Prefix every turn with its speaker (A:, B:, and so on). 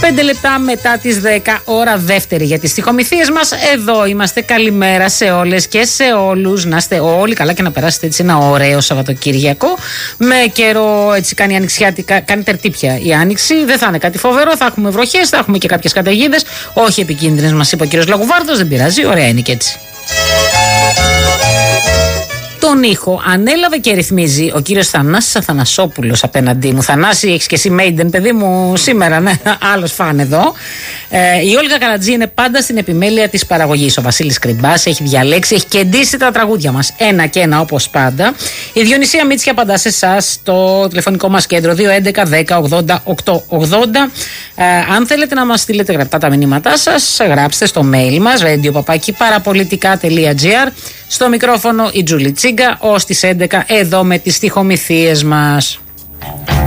A: 5 λεπτά μετά τις 10, ώρα δεύτερη για τις στιχομυθίες μας. Εδώ είμαστε. Καλημέρα σε όλες και σε όλους. Να είστε όλοι καλά και να περάσετε έτσι ένα ωραίο Σαββατοκύριακο. Με καιρό έτσι κάνει ανοιξιάτικα, κάνει τερτύπια η άνοιξη. Δεν θα είναι κάτι φοβερό. Θα έχουμε βροχές, θα έχουμε και κάποιες καταιγίδες. Όχι επικίνδυνες, μας είπε ο κύριος Λαγουβάρδος. Δεν πειράζει, ωραία είναι και έτσι. Τον ήχο ανέλαβε και ρυθμίζει ο κύριος Θανάσης Αθανασόπουλος απέναντί μου. Θανάση, έχεις και εσύ Maiden, παιδί μου, σήμερα, ναι, άλλος φαν εδώ. Η Όλγα Καρατζή είναι πάντα στην επιμέλεια της παραγωγής. Ο Βασίλης Κρυμπάς έχει διαλέξει, έχει κεντήσει τα τραγούδια μας. Ένα και ένα όπως πάντα. Η Διονυσία Μίτσια απαντά σε εσάς στο τηλεφωνικό μας κέντρο 211 10 80 880. Αν θέλετε να μας στείλετε γραπτά τα μηνύματά σας, γράψτε στο mail μας radio@parapolitica.gr. Στο μικρόφωνο η Τζούλη Τσίγκα ως τις 11 εδώ με τις στιχομυθίες μας.